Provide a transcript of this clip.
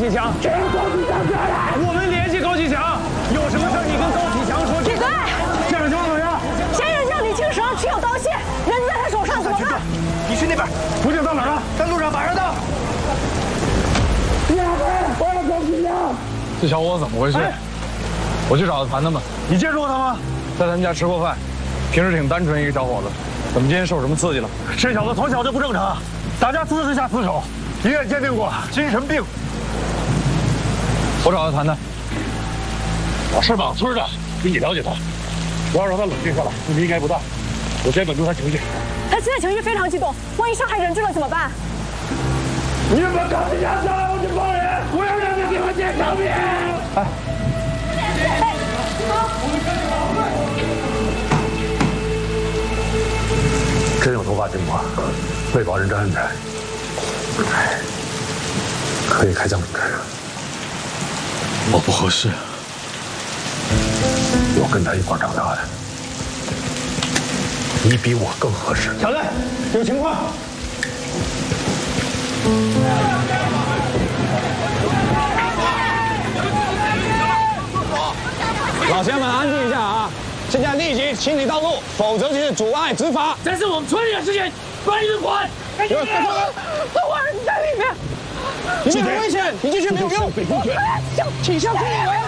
启强。谁让高启强过来？我们联系高启强，有什么事你跟高启强说。 闭嘴！ 这样情况怎么样？ 嫌疑人叫李青蛇，持有刀械，人在他手上，怎么办？ 你去那边。途径到哪儿了？在路上，马上到。你好，我要高启强。 这小伙子怎么回事？我去找他谈谈吧。 你接触过他吗？ 在他们家吃过饭，平时挺单纯一个小伙子，怎么今天受什么刺激了？ 这小子从小就不正常，打架私下厮守，医院鉴定过精神病。 我找他谈谈。 我是莽村的，比你了解他，我要让他冷静下来，你们应该不大，我先稳住他情绪。 他现在情绪非常激动，万一伤害人质了怎么办？ 你们高启强杀了我这帮人，我要让他给我见偿命！哎。真有突发情况，为保人质安全，可以开枪处置。 我不合适。 我跟他一块长大的，你比我更合适。小子，有情况。 老乡们，安静一下啊！现在立即清理道路，否则就是阻碍执法。 这是我们村里的事情，关你们管！ 我儿子在里面， 你很危险，你进去没有用。 请相信我呀！